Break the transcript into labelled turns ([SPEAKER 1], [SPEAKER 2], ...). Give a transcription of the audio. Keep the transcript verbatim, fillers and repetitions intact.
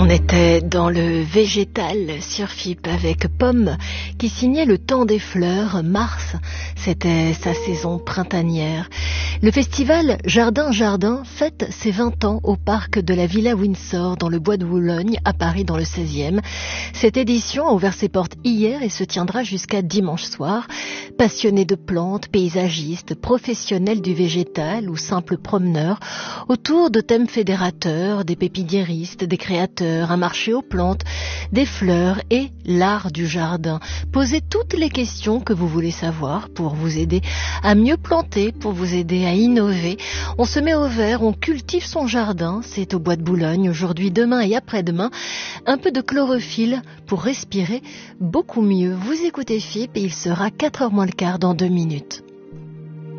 [SPEAKER 1] On était dans le végétal sur F I P avec Pomme qui signait le temps des fleurs. Mars, c'était sa saison printanière. Le festival Jardin Jardin fête ses vingt ans au parc de la Villa Windsor dans le bois de Boulogne à Paris dans le seizième. Cette édition a ouvert ses portes hier et se tiendra jusqu'à dimanche soir. Passionnés de plantes, paysagistes, professionnels du végétal ou simples promeneurs, autour de thèmes fédérateurs, des pépiniéristes, des créateurs, un marché aux plantes, des fleurs et l'art du jardin. Posez toutes les questions que vous voulez savoir pour vous aider à mieux planter, pour vous aider à innover. On se met au vert, on cultive son jardin. C'est au bois de Boulogne, aujourd'hui, demain et après-demain. Un peu de chlorophylle pour respirer beaucoup mieux. Vous écoutez F I P et il sera quatre heures moins le quart dans deux minutes.